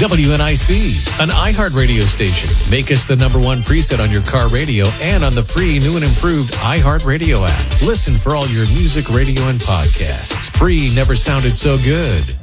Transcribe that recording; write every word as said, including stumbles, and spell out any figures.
W N I C, an iHeart radio station. Make us the number one preset on your car radio and on the free new and improved iHeart Radio app. Listen for all your music, radio, and podcasts. Free never sounded so good.